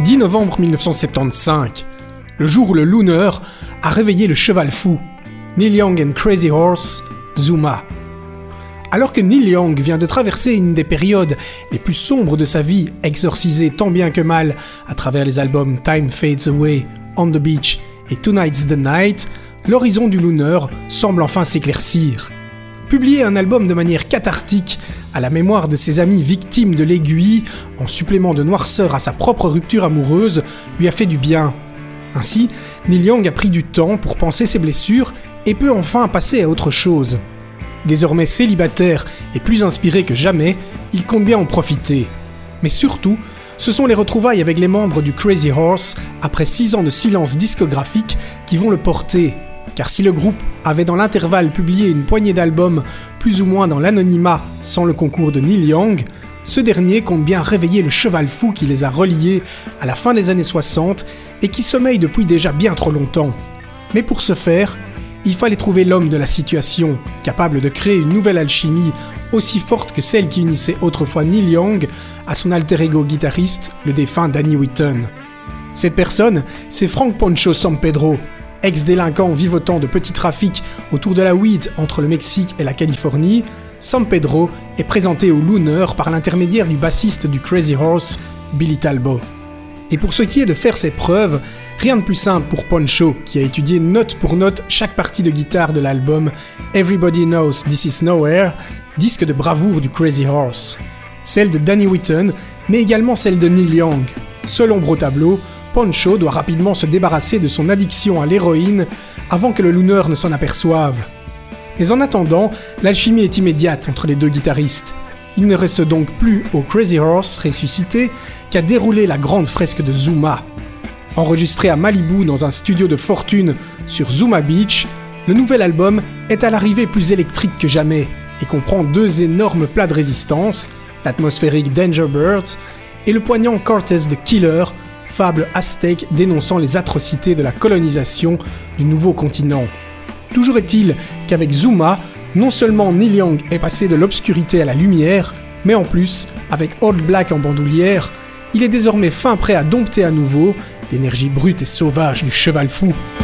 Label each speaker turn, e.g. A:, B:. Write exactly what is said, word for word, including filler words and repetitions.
A: dix novembre mille neuf cent soixante-quinze, le jour où le Looner a réveillé le cheval fou, Neil Young and Crazy Horse, Zuma. Alors que Neil Young vient de traverser une des périodes les plus sombres de sa vie, exorcisée tant bien que mal à travers les albums Time Fades Away, On the Beach et Tonight's the Night, l'horizon du Looner semble enfin s'éclaircir. Publier un album de manière cathartique à la mémoire de ses amis victimes de l'aiguille, en supplément de noirceur à sa propre rupture amoureuse, lui a fait du bien. Ainsi, Neil Young a pris du temps pour penser ses blessures et peut enfin passer à autre chose. Désormais célibataire et plus inspiré que jamais, il compte bien en profiter. Mais surtout, ce sont les retrouvailles avec les membres du Crazy Horse, après six ans de silence discographique, qui vont le porter. Car si le groupe avait dans l'intervalle publié une poignée d'albums plus ou moins dans l'anonymat sans le concours de Neil Young, ce dernier compte bien réveiller le cheval fou qui les a reliés à la fin des années soixante et qui sommeille depuis déjà bien trop longtemps. Mais pour ce faire, il fallait trouver l'homme de la situation, capable de créer une nouvelle alchimie aussi forte que celle qui unissait autrefois Neil Young à son alter ego guitariste, le défunt Danny Whitten. Cette personne, c'est Frank Poncho Sampedro, ex-délinquant vivotant de petits trafics autour de la weed entre le Mexique et la Californie. Sampedro est présenté au Looner par l'intermédiaire du bassiste du Crazy Horse, Billy Talbot. Et pour ce qui est de faire ses preuves, rien de plus simple pour Poncho, qui a étudié note pour note chaque partie de guitare de l'album Everybody Knows This Is Nowhere, disque de bravoure du Crazy Horse. Celle de Danny Whitten, mais également celle de Neil Young. Seul ombre au tableau, Poncho doit rapidement se débarrasser de son addiction à l'héroïne avant que le Looner ne s'en aperçoive. Mais en attendant, l'alchimie est immédiate entre les deux guitaristes. Il ne reste donc plus au Crazy Horse ressuscité qu'à dérouler la grande fresque de Zuma. Enregistré à Malibu dans un studio de fortune sur Zuma Beach, le nouvel album est à l'arrivée plus électrique que jamais et comprend deux énormes plats de résistance, l'atmosphérique Danger Birds et le poignant Cortez the Killer, fable aztèque dénonçant les atrocités de la colonisation du nouveau continent. Toujours est-il qu'avec Zuma, non seulement Neil Young est passé de l'obscurité à la lumière, mais en plus, avec Old Black en bandoulière, il est désormais fin prêt à dompter à nouveau l'énergie brute et sauvage du cheval fou.